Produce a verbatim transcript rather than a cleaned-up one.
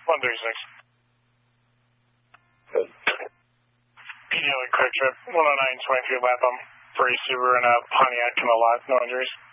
one thirty-six. Good. P D L Quick Trip, one oh nine twenty-three Lapham for a Subaru and a Pontiac in the lot, no injuries.